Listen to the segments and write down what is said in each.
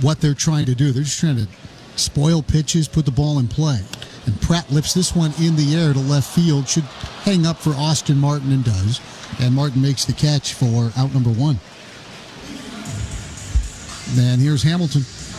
what they're trying to do. They're just trying to spoil pitches, put the ball in play. And Pratt lifts this one in the air to left field. Should hang up for Austin Martin and does. And Martin makes the catch for out number one. And here's Hamilton.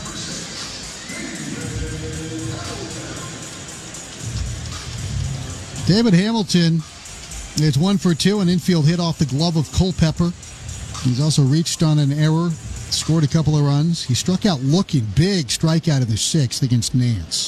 David Hamilton is 1 for 2, an infield hit off the glove of Culpepper. He's also reached on an error, scored a couple of runs. He struck out looking, big strikeout in the 6th against Nance.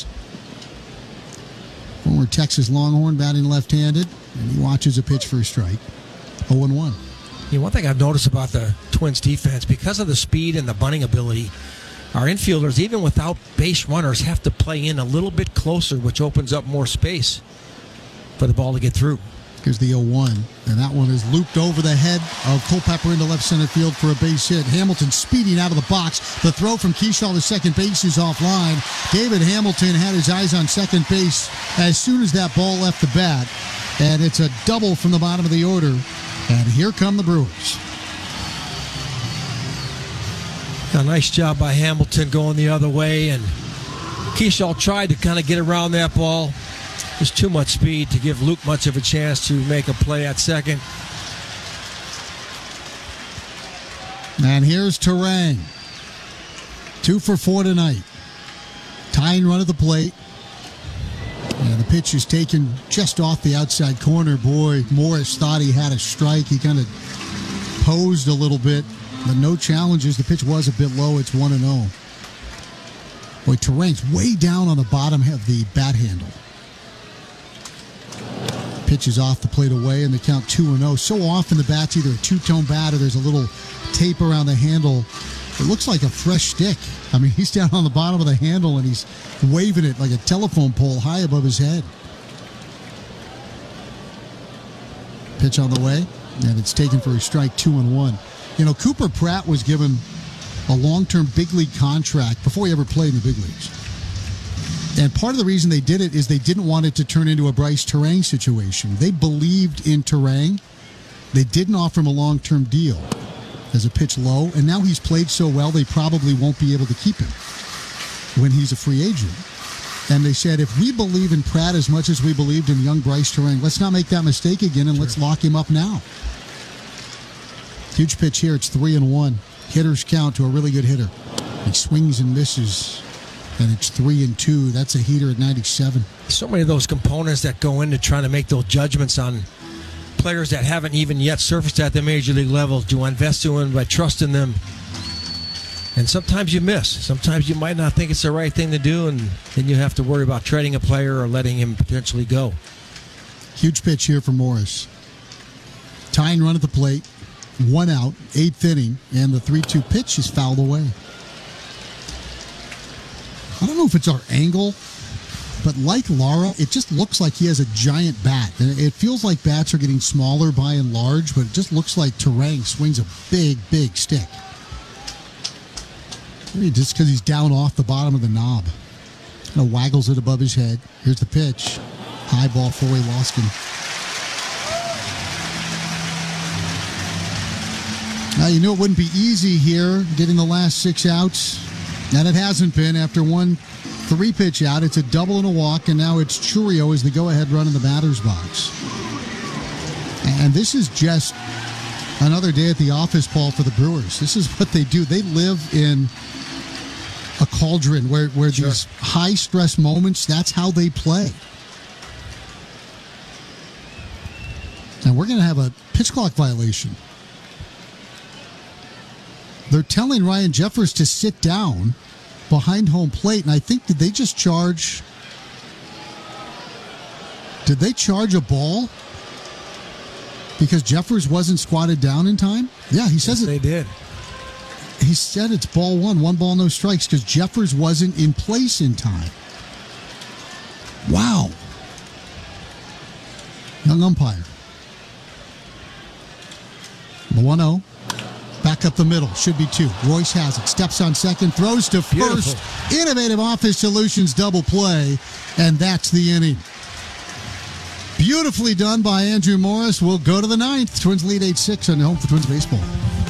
Former Texas Longhorn batting left-handed, and he watches a pitch for a strike. 0-1. Yeah, one thing I've noticed about the Twins defense, because of the speed and the bunting ability, our infielders, even without base runners, have to play in a little bit closer, which opens up more space for the ball to get through. Here's the 0-1, and that one is looped over the head of Culpepper into left center field for a base hit. Hamilton speeding out of the box. The throw from Keyshaw to second base is offline. David Hamilton had his eyes on second base as soon as that ball left the bat, and it's a double from the bottom of the order, and here come the Brewers. A nice job by Hamilton going the other way, and Keyshaw tried to kind of get around that ball. There's too much speed to give Luke much of a chance to make a play at second. And here's Terang. 2 for 4 tonight. Tying run at the plate. And the pitch is taken just off the outside corner. Boy, Morris thought he had a strike. He kind of posed a little bit, but no challenges. The pitch was a bit low. It's 1-0. Boy, Terang's way down on the bottom of the bat handle. Pitch is off the plate away, and the count 2-0. So often the bat's either a two-tone bat or there's a little tape around the handle. It looks like a fresh stick. I mean, he's down on the bottom of the handle, and he's waving it like a telephone pole high above his head. Pitch on the way, and it's taken for a strike, 2-1. You know, Cooper Pratt was given a long-term big league contract before he ever played in the big leagues. And part of the reason they did it is they didn't want it to turn into a Bryce Terang situation. They believed in Terang. They didn't offer him a long-term deal as a pitch low, and now he's played so well they probably won't be able to keep him when he's a free agent. And they said, if we believe in Pratt as much as we believed in young Bryce Terang, let's not make that mistake again, and let's lock him up now. Huge pitch here. It's 3-1. Hitters count to a really good hitter. He swings and misses. And it's 3-2. That's a heater at 97. So many of those components that go into trying to make those judgments on players that haven't even yet surfaced at the major league level. Do I invest in them by trusting them? And sometimes you miss. Sometimes you might not think it's the right thing to do, and then you have to worry about trading a player or letting him potentially go. Huge pitch here for Morris. Tying run at the plate. 1 out, 8th inning, and the 3-2 pitch is fouled away. I don't know if it's our angle, but like Lara, it just looks like he has a giant bat. And it feels like bats are getting smaller by and large, but it just looks like Terang swings a big, big stick. Maybe just because he's down off the bottom of the knob. Kind of waggles it above his head. Here's the pitch. High ball for Ray Loskin. Now, you knew it wouldn't be easy here, getting the last 6 outs. And it hasn't been. After one 3-pitch out, it's a double and a walk, and now it's Churio as the go-ahead run in the batter's box. And this is just another day at the office, Paul, for the Brewers. This is what they do. They live in a cauldron where Sure. These high-stress moments, that's how they play. And we're going to have a pitch clock violation. They're telling Ryan Jeffers to sit down behind home plate, and I think, did they charge a ball because Jeffers wasn't squatted down in time? Yeah, he says They did. He said it's ball 1 ball, no strikes, because Jeffers wasn't in place in time. Wow. Young umpire. The 1-0. Back up the middle. Should be 2. Royce has it. Steps on second. Throws to first. Beautiful. Innovative Office Solutions double play. And that's the inning. Beautifully done by Andrew Morris. We'll go to the 9th. Twins lead 8-6 on Home for Twins Baseball.